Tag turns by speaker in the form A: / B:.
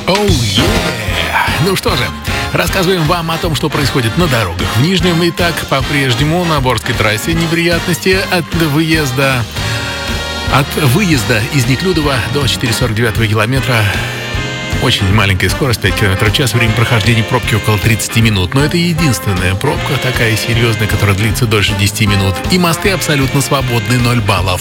A: Оу, Ну что же, рассказываем вам о том, что происходит на дорогах в Нижнем. Итак, по-прежнему на Оборской трассе неприятности от выезда из Неклюдова до 449 километра. Очень маленькая скорость, 5 км в час. Время прохождения пробки около 30 минут. Но это единственная пробка такая серьезная, которая длится дольше 10 минут. И мосты абсолютно свободны, 0 баллов.